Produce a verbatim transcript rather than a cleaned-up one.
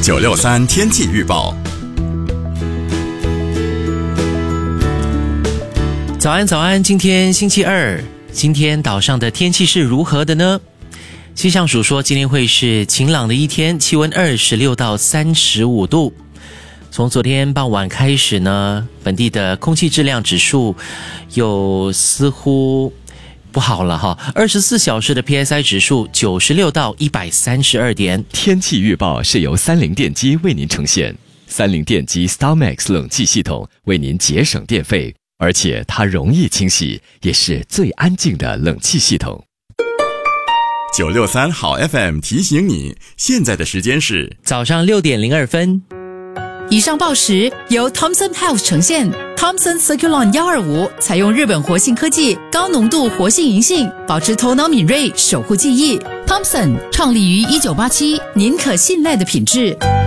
九六三天气预报。 早安早安，今天星期二，今天岛上的天气是如何的呢？气象署说今天会是晴朗的一天，气温二十六到三十五度。从昨天傍晚开始呢，本地的空气质量指数有似乎不好了哈，二十四小时的 P S I 指数九十六到一百三十二点。 天气预报是由三菱电机为您呈现，三菱电机 StarMax 冷气系统为您节省电费，而且它容易清洗，也是最安静的冷气系统。 九六三好 F M 提醒你，现在的时间是早上六点零二分。 以上报时由 Thomson Health 呈现。Thomson Circulon 一二五采用日本活性科技，高浓度活性银杏，保持头脑敏锐，守护记忆。Thomson 创立于一九八七，您可信赖的品质。